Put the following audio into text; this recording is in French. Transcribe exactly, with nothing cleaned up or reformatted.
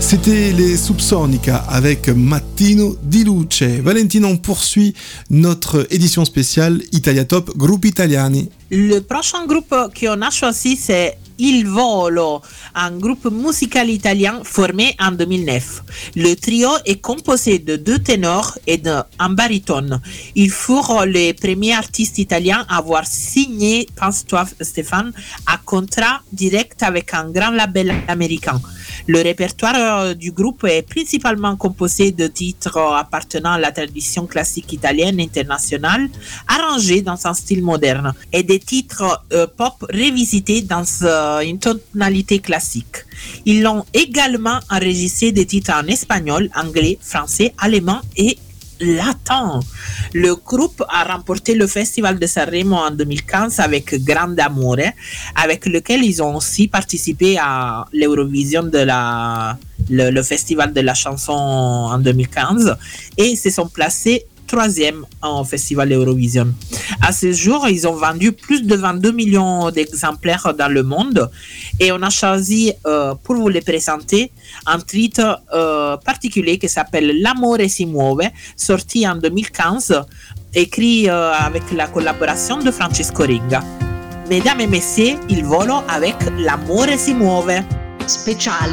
C'était les Subsonica avec Mattino di Luce. Valentina, on poursuit notre édition spéciale Italia Top Gruppi Italiani. Le prochain groupe qu'on a choisi, c'est Il Volo, un groupe musical italien formé en deux mille neuf. Le trio est composé de deux ténors et d'un baryton. Ils furent les premiers artistes italiens à avoir signé, pense-toi Stéphane, un contrat direct avec un grand label américain. Le répertoire du groupe est principalement composé de titres appartenant à la tradition classique italienne internationale, arrangés dans un style moderne, et des titres euh, pop révisités dans euh, une tonalité classique. Ils ont également enregistré des titres en espagnol, anglais, français, allemand et latin. Le groupe a remporté le Festival de Sanremo en deux mille quinze avec Grande Amore, avec lequel ils ont aussi participé à l'Eurovision de la, le, le Festival de la chanson en deux mille quinze et se sont placés troisième en Festival Eurovision. À ce jour, ils ont vendu plus de vingt-deux millions d'exemplaires dans le monde et on a choisi euh, pour vous les présenter un titre euh, particulier qui s'appelle L'amore si muove, sorti en deux mille quinze, écrit euh, avec la collaboration de Francesco Ringa. Mesdames et messieurs, Il Volo avec L'amore si muove. Speciale